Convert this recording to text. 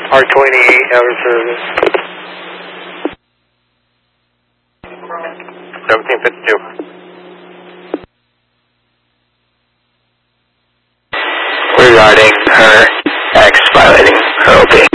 R28 out of service. 1752. Regarding her ex violating her OP.